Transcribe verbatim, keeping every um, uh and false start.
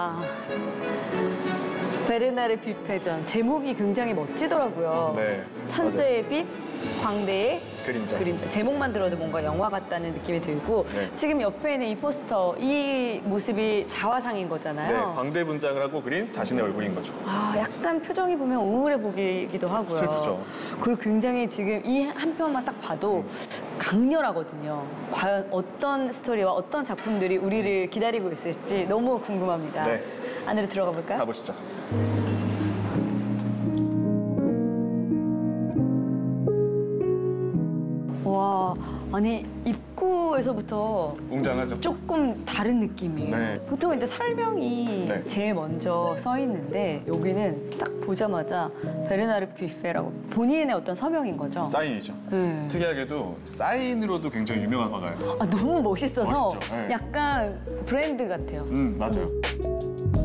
아, 베르나르 뷔페전 제목이 굉장히 멋지더라고요. 네, 천재의 빛, 광대의 그림자. 그림자. 제목만 들어도 뭔가 영화 같다는 느낌이 들고 네. 지금 옆에 있는 이 포스터, 이 모습이 자화상인 네, 거잖아요. 광대 분장을 하고 그린 자신의 얼굴인 거죠. 아, 약간 표정이 보면 우울해 보이기도 하고요. 슬프죠. 그리고 굉장히 지금 이 한 편만 딱 봐도 강렬하거든요. 과연 어떤 스토리와 어떤 작품들이 우리를 기다리고 있을지 너무 궁금합니다. 네. 안으로 들어가 볼까요? 가보시죠. 와, 아니 입구에서부터 웅장하죠. 조금 다른 느낌이에요. 네. 보통 이제 설명이 네. 제일 먼저 써 있는데 여기는 딱 보자마자 베르나르 뷔페라고 본인의 어떤 서명인 거죠. 사인이죠. 네. 특이하게도 사인으로도 굉장히 유명한 화가예요. 아, 너무 멋있어서 멋있죠. 네. 약간 브랜드 같아요. 음, 맞아요.